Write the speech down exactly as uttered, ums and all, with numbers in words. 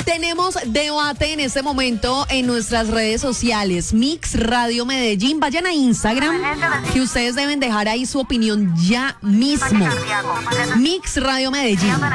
Tenemos debate en este momento en nuestras redes sociales, Mix Radio Medellín. Vayan a Instagram, que ustedes deben dejar ahí su opinión ya mismo. Mix Radio Medellín.